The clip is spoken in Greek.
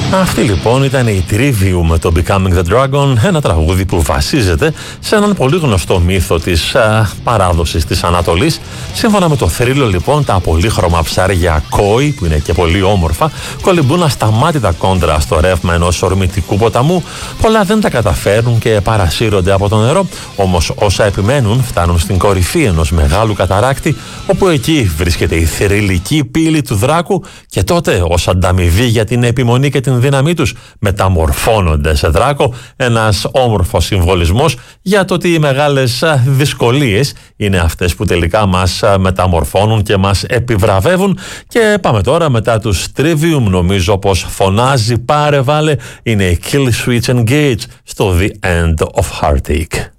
Αυτή λοιπόν ήταν η Trivium με το Becoming the Dragon, ένα τραγούδι που βασίζεται σε έναν πολύ γνωστό μύθο της παράδοσης της Ανατολής. Σύμφωνα με το θρύλο λοιπόν, τα πολύχρωμα ψάρια κόη, που είναι και πολύ όμορφα, κολυμπούν ασταμάτητα κόντρα στο ρεύμα ενός ορμητικού ποταμού. Πολλά δεν τα καταφέρνουν και παρασύρονται από το νερό, όμως όσα επιμένουν φτάνουν στην κορυφή ενός μεγάλου καταράκτη, όπου εκεί βρίσκεται η θρυλική πύλη του Δράκου, και τότε ως ανταμοιβή για την επιμονή και την δύναμή τους μεταμορφώνονται σε δράκο. Ένας όμορφος συμβολισμός για το ότι οι μεγάλες δυσκολίες είναι αυτές που τελικά μας μεταμορφώνουν και μας επιβραβεύουν. Και πάμε τώρα μετά τους Trivium, νομίζω πως φωνάζει πάρε βάλε, είναι η Kill Switch Engage στο The End of Heartache.